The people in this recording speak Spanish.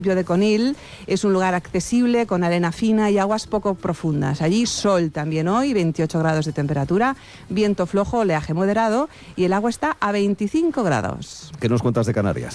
de Conil es un lugar accesible, con arena fina y aguas poco profundas. Allí sol también hoy, 28 grados de temperatura, viento flojo, oleaje moderado y el agua está a 25 grados. ¿Qué nos cuentas de Canarias?